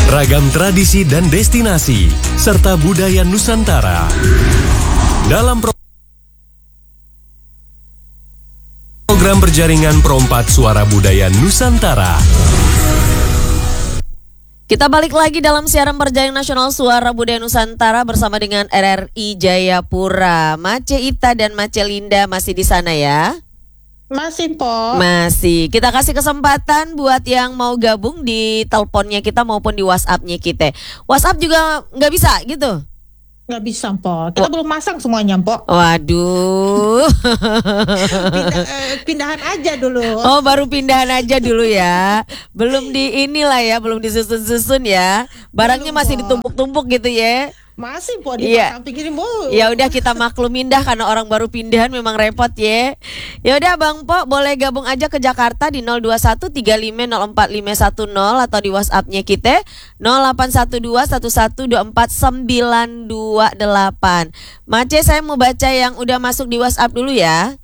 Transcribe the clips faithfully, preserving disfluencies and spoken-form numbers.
Ragam tradisi dan destinasi, serta budaya Nusantara. Dalam pro- program berjaringan Perompat Suara Budaya Nusantara. Kita balik lagi dalam siaran berjaringan nasional Suara Budaya Nusantara bersama dengan R R I Jayapura. Mace Ita dan Mace Linda masih di sana ya? Masih, Po. Masih. Kita kasih kesempatan buat yang mau gabung di teleponnya kita maupun di WhatsApp-nya kita. WhatsApp juga nggak bisa gitu? Nggak bisa, Po. Kita belum masang semuanya, Po. Waduh. Pindah, eh, pindahan aja dulu. Oh, baru pindahan aja dulu ya. Belum di inilah ya, belum disusun-susun ya. Barangnya Belum, masih Po. ditumpuk-tumpuk gitu ya. Masih, Po, Iya. dipasang pikirin, Bu. Ya udah kita maklumin dah karena orang baru pindahan memang repot ya. Ya udah Bang Po, boleh gabung aja ke Jakarta di nol dua satu tiga lima nol empat lima satu nol atau di WhatsApp-nya kita nol delapan satu dua satu satu dua empat sembilan dua delapan. Mace, saya mau baca yang udah masuk di WhatsApp dulu ya.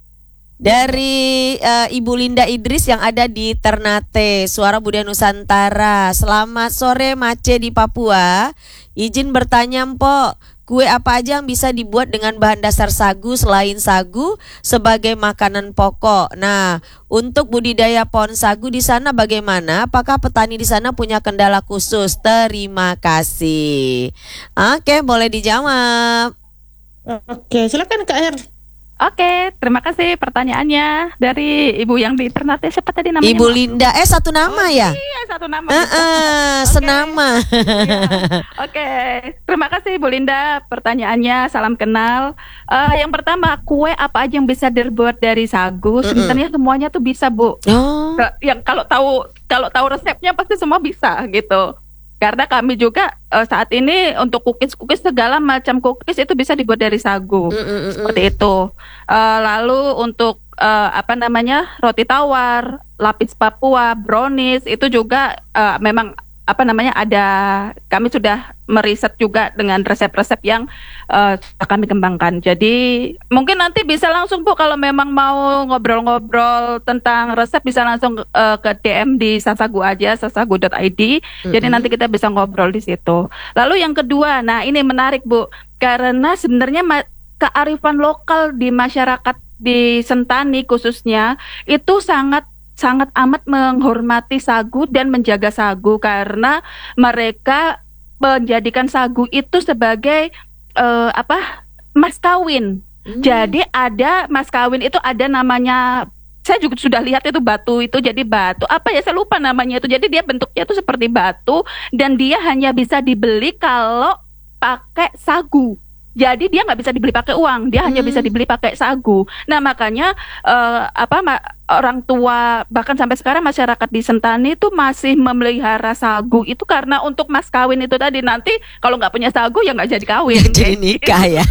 Dari uh, Ibu Linda Idris yang ada di Ternate, Suara Budaya Nusantara. Selamat sore Mace di Papua. Izin bertanya Mpok, kue apa aja yang bisa dibuat dengan bahan dasar sagu selain sagu sebagai makanan pokok? Nah, untuk budidaya pohon sagu di sana bagaimana? Apakah petani di sana punya kendala khusus? Terima kasih. Oke, boleh dijawab. Oke, silakan Kak Er. Oke, terima kasih pertanyaannya dari Ibu yang di Ternate. Siapa tadi namanya? Ibu Linda, eh satu nama oh, ya? Iya, satu nama. Uh, uh, Oke. Senama. Iya. Oke, terima kasih Ibu Linda pertanyaannya. Salam kenal. Uh, yang pertama, kue apa aja yang bisa dibuat dari sagu? Mm-mm. Sebenarnya semuanya tuh bisa, Bu. Oh. Yang kalau tahu kalau tahu resepnya pasti semua bisa gitu. Karena kami juga uh, saat ini untuk cookies-cookies segala macam cookies itu bisa dibuat dari sagu. Mm-mm. Seperti itu. Uh, lalu untuk uh, apa namanya roti tawar, lapis Papua, brownies itu juga uh, memang apa namanya ada kami sudah meriset juga dengan resep-resep yang uh, kami kembangkan. Jadi mungkin nanti bisa langsung Bu kalau memang mau ngobrol-ngobrol tentang resep bisa langsung uh, ke D M di sasagu aja sasagu dot i d. Mm-hmm. Jadi nanti kita bisa ngobrol di situ. Lalu yang kedua, nah ini menarik Bu karena sebenarnya ma- kearifan lokal di masyarakat di Sentani khususnya itu sangat sangat amat menghormati sagu dan menjaga sagu karena mereka menjadikan sagu itu sebagai uh, apa mas kawin. Hmm. Jadi ada mas kawin itu ada namanya, saya juga sudah lihat itu batu itu jadi batu apa ya saya lupa namanya itu. Jadi dia bentuknya itu seperti batu dan dia hanya bisa dibeli kalau pakai sagu. Jadi dia nggak bisa dibeli pakai uang, dia hmm. hanya bisa dibeli pakai sagu. Nah makanya uh, apa ma- orang tua bahkan sampai sekarang masyarakat di Sentani itu masih memelihara sagu itu karena untuk mas kawin itu tadi nanti kalau nggak punya sagu ya nggak jadi kawin. Jadi nikah ya.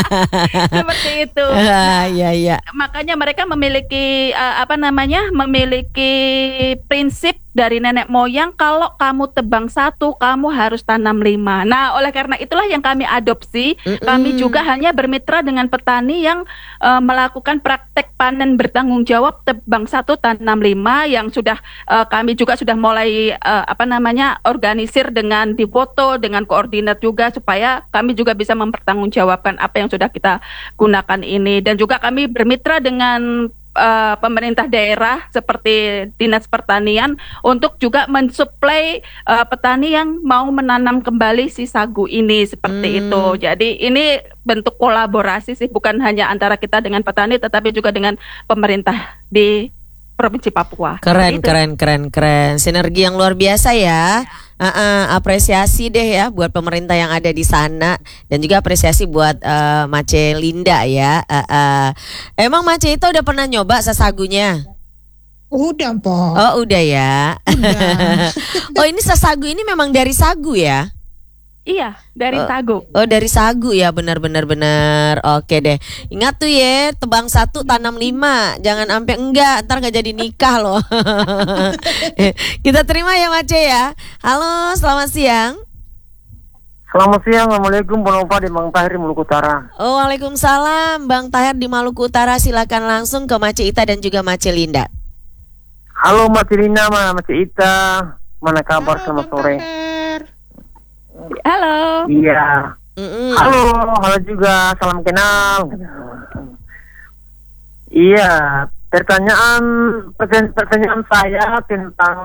Seperti itu. Nah, ya ya. Makanya mereka memiliki uh, apa namanya memiliki prinsip dari nenek moyang kalau kamu tebang satu kamu harus tanam lima. Nah oleh karena itulah yang kami adopsi. Mm-mm. Kami juga hanya bermitra dengan petani yang uh, melakukan praktek panen bertanggung jawab tebang satu tanam lima yang sudah uh, kami juga sudah mulai uh, apa namanya organisir dengan difoto dengan koordinat juga supaya kami juga bisa mempertanggungjawabkan apa yang sudah kita gunakan ini dan juga kami bermitra dengan Uh, pemerintah daerah seperti Dinas Pertanian untuk juga mensuplai uh, petani yang mau menanam kembali si sagu ini seperti hmm. itu. Jadi ini bentuk kolaborasi sih bukan hanya antara kita dengan petani tetapi juga dengan pemerintah di Provinsi Papua. Keren, keren, keren, keren. Sinergi yang luar biasa ya. Uh, uh, apresiasi deh ya buat pemerintah yang ada di sana dan juga apresiasi buat uh, Mace Linda ya. Uh, uh. Emang Mace itu udah pernah nyoba sesagunya? Udah, Po. Oh, udah ya. Udah. Oh, ini sesagu ini memang dari sagu ya? Iya, dari oh, sagu. Oh, dari sagu ya, benar-benar benar. Oke deh. Ingat tuh ya, tebang satu tanam lima. Jangan sampai enggak, ntar nggak jadi nikah loh. Kita terima ya Mace ya. Halo, selamat siang. Selamat siang, Assalamualaikum, Bonova di Bang Tahir di Maluku Utara. Oh, waalaikumsalam, Bang Tahir di Maluku Utara. Silakan langsung ke Mace Ita dan juga Mace Linda. Halo Mace Linda, Mace Ita, mana kabar? Selamat sore. Halo. Iya. Mm-mm. Halo, halo juga, salam kenal. Iya, pertanyaan pertanyaan, pertanyaan saya tentang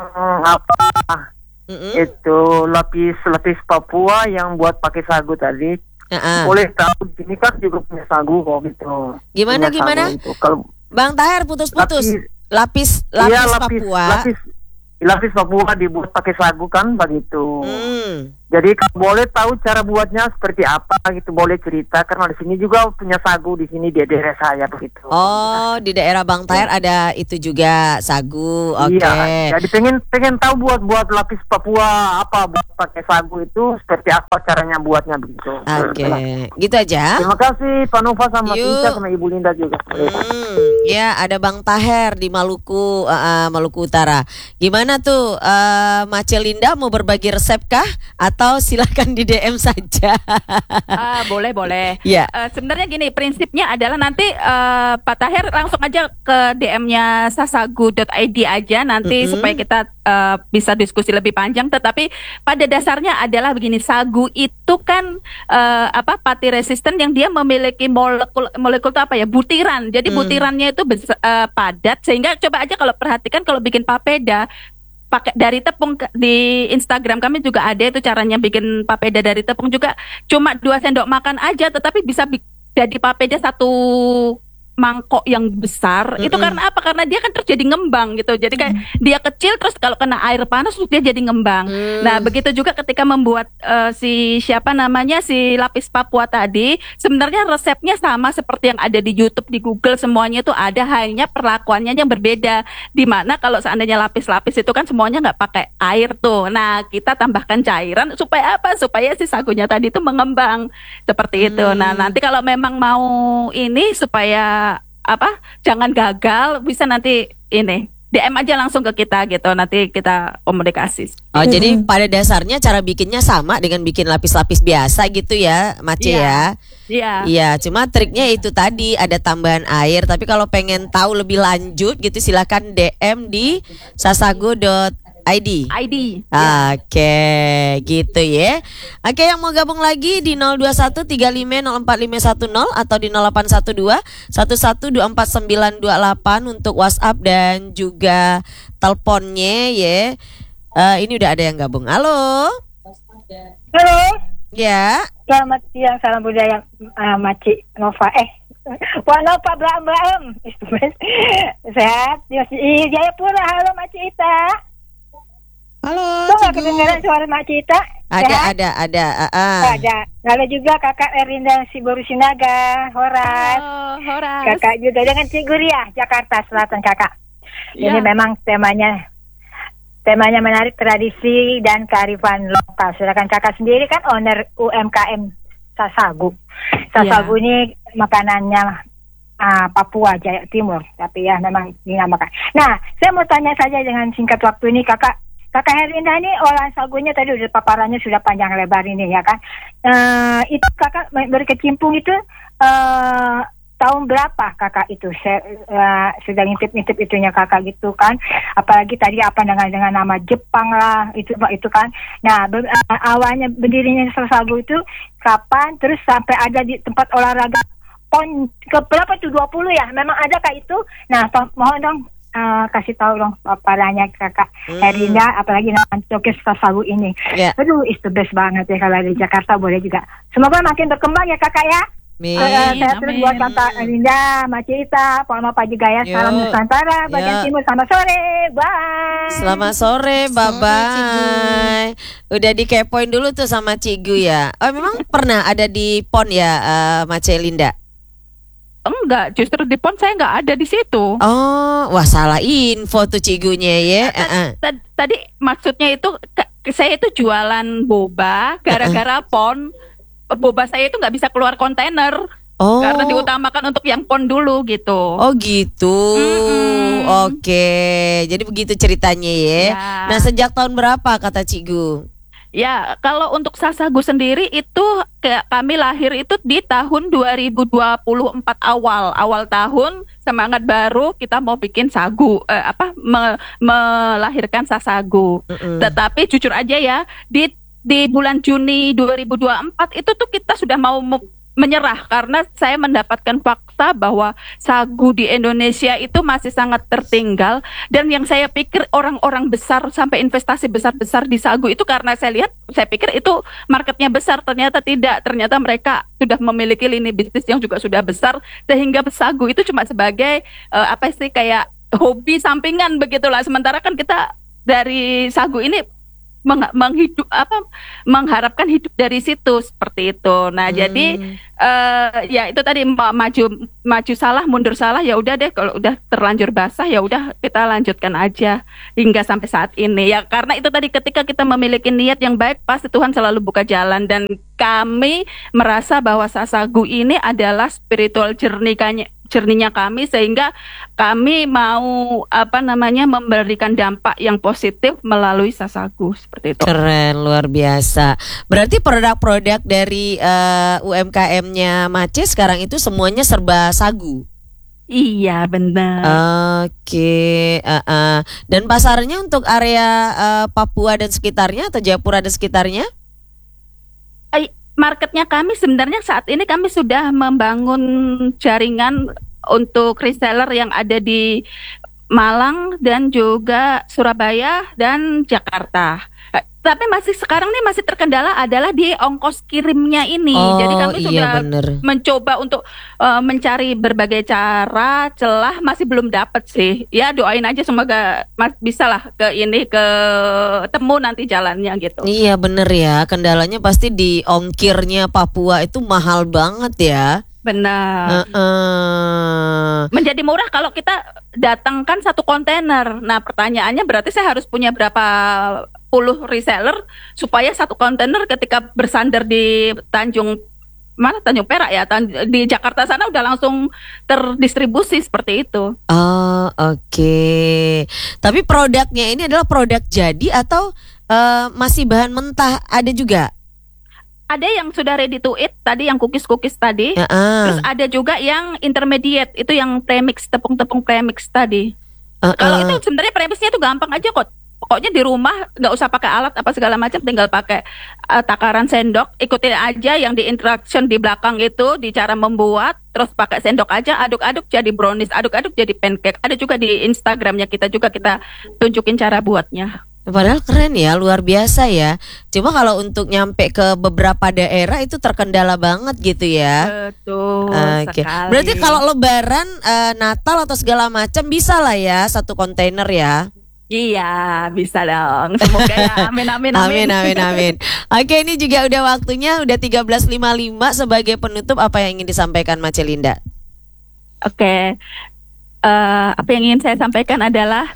apa Mm-mm. itu lapis lapis Papua yang buat pakai sagu tadi. Uh-uh. Boleh tahu ini kan juga punya sagu kok gitu. Gimana, Punya gimana? sagu itu. Kalau Bang Tahir putus-putus. Lapis lapis, iya, lapis Papua. lapis lapis Papua dibuat pakai sagu kan begitu. Hmm. Jadi kalau boleh tahu cara buatnya seperti apa gitu, boleh cerita karena di sini juga punya sagu di sini di daerah saya begitu. Oh, di daerah Bang Tahir ada itu juga sagu. Oke. Iya, jadi pengen pengen tahu buat buat lapis Papua apa buat pakai sagu itu seperti apa caranya buatnya begitu. Oke. Gitu aja. Terima kasih Pak Nova sama Yuk. Tika sama Ibu Linda juga. Hmm, ya ada Bang Taher di Maluku, uh, uh, Maluku Utara. Gimana tuh, uh, Mace Linda mau berbagi resep kah? Atau silakan di D M saja. Ah, boleh boleh. Ya. Eh, sebenarnya gini, prinsipnya adalah nanti eh, Pak Tahir langsung aja ke D M-nya sasagu dot i d aja nanti Mm-mm. supaya kita eh, bisa diskusi lebih panjang. Tetapi pada dasarnya adalah begini, sagu itu kan eh, apa pati resisten yang dia memiliki molekul molekul itu apa ya, butiran. Jadi Hmm. butirannya itu bes- eh, padat sehingga coba aja kalau perhatikan kalau bikin papeda pakai dari tepung ke- di Instagram kami juga ada itu caranya bikin papeda dari tepung juga cuma dua sendok makan aja tetapi bisa bi- jadi papeda satu mangkok yang besar. Itu Mm-mm. karena apa? Karena dia kan terus jadi ngembang gitu. Jadi kayak dia kecil terus kalau kena air panas terus dia jadi ngembang. Hmm. Nah, begitu juga ketika membuat eh, si siapa namanya si lapis Papua tadi, sebenarnya resepnya sama seperti yang ada di YouTube, di Google, semuanya itu ada, hanya perlakuannya yang berbeda. Di mana kalau seandainya lapis-lapis itu kan semuanya nggak pakai air tuh. Nah, kita tambahkan cairan supaya apa? Supaya si sagunya tadi itu mengembang seperti itu. Nah, Hmm. nanti kalau memang mau ini supaya apa? Jangan gagal, bisa nanti ini D M aja langsung ke kita gitu. Nanti kita komunikasi. Oh, jadi pada dasarnya cara bikinnya sama dengan bikin lapis-lapis biasa gitu ya, Mace Iya. ya. Iya. Iya, cuma triknya itu tadi ada tambahan air. Tapi kalau pengen tahu lebih lanjut gitu silakan D M di sasagu dot i d. I D. Oke, gitu ya. Oke, yang mau gabung lagi di nol dua satu tiga lima nol empat lima satu nol atau di nol delapan satu dua satu satu dua empat sembilan dua delapan untuk WhatsApp dan juga teleponnya ya. Eh, ini udah ada yang gabung. Halo. Halo, Ya. selamat siang, salam budaya uh, Maci Nova. Eh, Wah Nova Bram Bram. Sehat, di Jayapura. Halo Maci Ita. Halo, Tuh nggak Cigu. kedengaran suara Maci Ita? Ada Sehat? ada ada. ah, ah. Ada. Lalu juga kakak Erinda Siboru Sinaga, Horas. Oh, Horas. Kakak juga dengan Ciguria, Jakarta Selatan kakak. Ya. Ini memang temanya temanya menarik, tradisi dan kearifan lokal. Silakan kakak sendiri kan owner U M K M Sasagu. Sasagu ini makanannya ah, Papua Jaya Timur, tapi ya memang dinamakan. Nah, saya mau tanya saja dengan singkat waktu ini kakak. Kakak Herinda ini olahan sagunya tadi udah paparannya sudah panjang lebar ini ya kan. Eh, itu kakak berkecimpung itu eh, tahun berapa kakak itu? Saya eh, sudah ngintip-ngintip itunya kakak gitu kan. Apalagi tadi apa dengan dengan nama Jepang lah itu itu kan. Nah ber, eh, awalnya berdirinya sagu itu kapan? Terus sampai ada di tempat olahraga pon ke berapa tuh dua puluh ya? Memang ada kak itu? Nah to- mohon dong. Uh, kasih tahu dong paparannya kakak Hmm. Herinda, apalagi nama Tokes Sasagu ini. Ya. Aduh, it's the best banget ya kalau di Jakarta boleh juga. Semoga makin berkembang ya kakak ya. Amin. Uh, saya terus amin. buat kakak Herinda, Macita, Pak Mapa juga ya. Salam Yuk. Nusantara, bagian Yuk. timur. Selamat sore, bye. Selamat sore, bye bye. Udah dikepoin dulu tuh sama Cigu ya. Oh, memang pernah ada di P O N ya, uh, Mace Linda? Enggak, justru di P O N saya nggak ada di situ. Oh, wah salah info tuh Cigunya ya. Uh, uh. Tad- Tadi maksudnya itu ke- saya itu jualan boba gara-gara P O N boba saya itu nggak bisa keluar kontainer Oh. karena diutamakan untuk yang P O N dulu gitu. Oh gitu. Mm-mm. Oke. Jadi begitu ceritanya ya. Ya. Nah, sejak tahun berapa kata Cigu? Ya, kalau untuk Sasagu sendiri itu kayak kami lahir itu di tahun dua ribu dua puluh empat awal, awal tahun semangat baru kita mau bikin sagu eh, apa me- melahirkan Sasagu. Mm-mm. Tetapi jujur aja ya, di di bulan Juni dua ribu dua puluh empat itu tuh kita sudah mau me- menyerah karena saya mendapatkan fakta bahwa sagu di Indonesia itu masih sangat tertinggal, dan yang saya pikir orang-orang besar sampai investasi besar-besar di sagu itu karena saya lihat, saya pikir itu marketnya besar, ternyata tidak, ternyata mereka sudah memiliki lini bisnis yang juga sudah besar sehingga sagu itu cuma sebagai uh, apa sih kayak hobi sampingan begitulah, sementara kan kita dari sagu ini Meng, menghidup apa mengharapkan hidup dari situ seperti itu. Nah, hmm. jadi uh, ya itu tadi maju maju salah mundur salah, ya udah deh kalau udah terlanjur basah ya udah kita lanjutkan aja hingga sampai saat ini. Ya karena itu tadi ketika kita memiliki niat yang baik pasti Tuhan selalu buka jalan, dan kami merasa bahwa sasagu ini adalah spiritual journey jernihnya kami, sehingga kami mau apa namanya memberikan dampak yang positif melalui sasagu seperti itu. Keren, luar biasa. Berarti produk-produk dari uh, U M K M-nya Mace sekarang itu semuanya serba sagu. Iya, benar. Oke, uh, uh. Dan pasarnya untuk area uh, Papua dan sekitarnya atau Jayapura dan sekitarnya? Marketnya kami sebenarnya saat ini kami sudah membangun jaringan untuk reseller yang ada di Malang dan juga Surabaya dan Jakarta. Tapi masih sekarang nih masih terkendala adalah di ongkos kirimnya ini. Oh, jadi kami iya, sudah bener. mencoba untuk uh, mencari berbagai cara, celah masih belum dapat sih. Ya doain aja semoga mas bisa lah ke ini ke temu nanti jalannya gitu. Iya bener ya, kendalanya pasti di ongkirnya Papua itu mahal banget ya. Benar. Uh-uh. Menjadi murah kalau kita datangkan satu kontainer. Nah pertanyaannya berarti saya harus punya berapa puluh reseller supaya satu kontainer ketika bersandar di Tanjung mana Tanjung Perak ya Tan- di Jakarta sana udah langsung terdistribusi seperti itu. Oh oke. Okay. Tapi produknya ini adalah produk jadi atau uh, masih bahan mentah ada juga? Ada yang sudah ready to eat tadi, yang cookies-cookies tadi. Uh-uh. Terus ada juga yang intermediate, itu yang premix, tepung-tepung premix tadi. Uh-uh. Kalau itu sebenarnya premixnya itu gampang aja kok. Pokoknya di rumah nggak usah pakai alat apa segala macam, tinggal pakai uh, takaran sendok, ikutin aja yang di instruction di belakang itu, di cara membuat, terus pakai sendok aja, aduk-aduk jadi brownies, aduk-aduk jadi pancake. Ada juga di Instagramnya kita juga kita tunjukin cara buatnya. Padahal keren ya, luar biasa ya. Cuma kalau untuk nyampe ke beberapa daerah itu terkendala banget gitu ya. Betul Oke. sekali. Berarti kalau Lebaran, uh, Natal atau segala macam bisa lah ya satu kontainer ya. Iya, bisa dong. Semoga ya. Amin, amin, amin. Amin, amin, amin. Oke, ini juga udah waktunya, udah tiga belas lima puluh lima. Sebagai penutup, apa yang ingin disampaikan Mace Linda? Oke, uh, apa yang ingin saya sampaikan adalah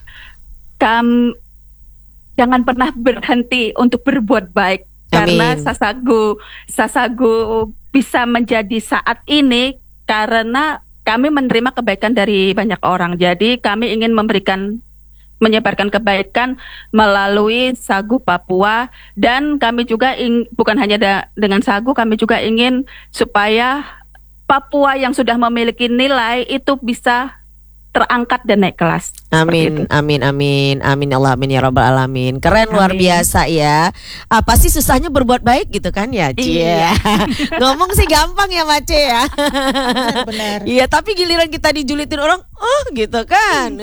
kam, jangan pernah berhenti untuk berbuat baik. Amin. Karena sasagu, sasagu bisa menjadi saat ini karena kami menerima kebaikan dari banyak orang. Jadi kami ingin memberikan menyebarkan kebaikan melalui sagu Papua, dan kami juga ing, bukan hanya da, dengan sagu, kami juga ingin supaya Papua yang sudah memiliki nilai itu bisa terangkat dan naik kelas. Amin, amin, amin, amin, Allah, amin ya rabbal alamin. Keren, luar Amin. biasa ya. Apa sih susahnya berbuat baik gitu kan ya, Cie? Iya. Ngomong sih gampang ya Mace ya. Benar. Iya, tapi giliran kita dijulitin orang, oh gitu kan.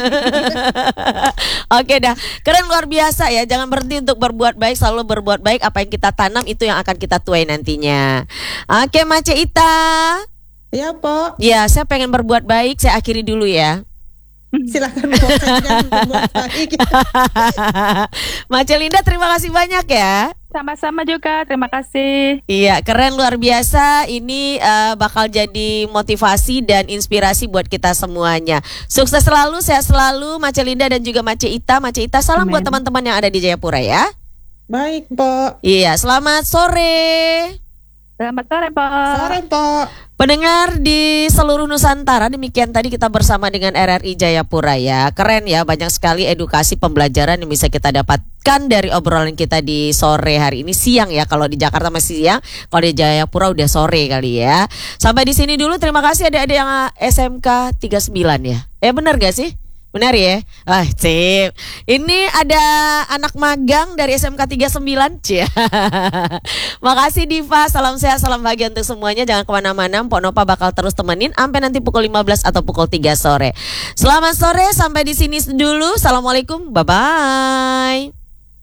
Oke dah, keren, luar biasa ya. Jangan berhenti untuk berbuat baik, selalu berbuat baik. Apa yang kita tanam itu yang akan kita tuai nantinya. Oke, Mace Ita. Ya, Po. Ya, saya pengen berbuat baik. Saya akhiri dulu ya. Silakan Po, saya berbuat baik. Mace Linda, terima kasih banyak ya. Sama-sama juga, terima kasih. Iya, keren, luar biasa. Ini uh, bakal jadi motivasi dan inspirasi buat kita semuanya. Sukses selalu, sehat selalu, Mace Linda dan juga Mace Ita. Mace Ita, salam Amin. buat teman-teman yang ada di Jayapura ya. Baik, Po. Iya, selamat sore. Selamat sore, Pak. Sore, Po. Pendengar di seluruh Nusantara, demikian tadi kita bersama dengan R R I Jayapura ya. Keren ya, banyak sekali edukasi pembelajaran yang bisa kita dapatkan dari obrolan kita di sore hari ini. Siang ya, kalau di Jakarta masih siang, kalau di Jayapura udah sore kali ya. Sampai di sini dulu, terima kasih adik-adik yang S M K tiga puluh sembilan ya. Eh benar gak sih? Benar ya? Ah, sip. Ini ada anak magang dari S M K tiga puluh sembilan, Cia. Makasih Diva, salam sehat, salam bahagia untuk semuanya. Jangan kemana-mana, Mpok Nopa bakal terus temenin sampai nanti pukul lima belas atau pukul tiga sore. Selamat sore, sampai di sini dulu. Assalamualaikum, bye-bye.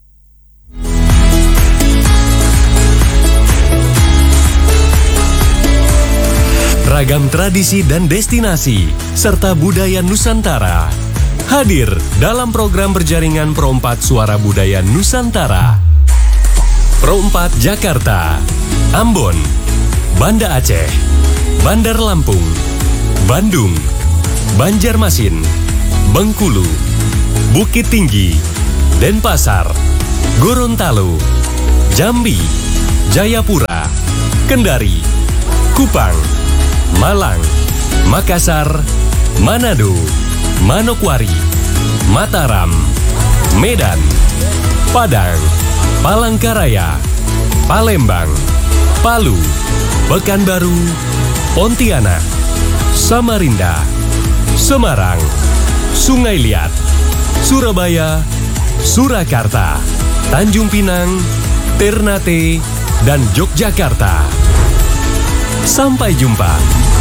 Ragam tradisi dan destinasi, serta budaya Nusantara hadir dalam program berjaringan Pro empat Suara Budaya Nusantara. Pro empat Jakarta, Ambon, Banda Aceh, Bandar Lampung, Bandung, Banjarmasin, Bengkulu, Bukit Tinggi, Denpasar, Gorontalo, Jambi, Jayapura, Kendari, Kupang, Malang, Makassar, Manado, Manokwari, Mataram, Medan, Padang, Palangkaraya, Palembang, Palu, Pekanbaru, Pontianak, Samarinda, Semarang, Sungai Liat, Surabaya, Surakarta, Tanjung Pinang, Ternate, dan Yogyakarta. Sampai jumpa.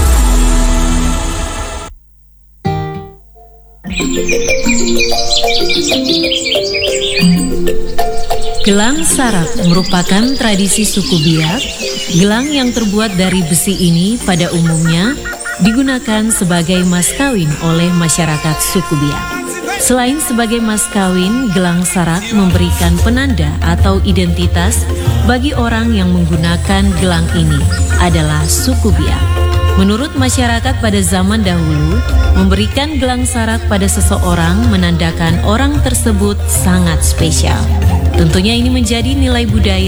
Gelang sarak merupakan tradisi suku Biak. Gelang yang terbuat dari besi ini pada umumnya digunakan sebagai mas kawin oleh masyarakat suku Biak. Selain sebagai mas kawin, gelang sarak memberikan penanda atau identitas bagi orang yang menggunakan gelang ini adalah suku Biak. Menurut masyarakat pada zaman dahulu, memberikan gelang sarak pada seseorang menandakan orang tersebut sangat spesial. Tentunya ini menjadi nilai budaya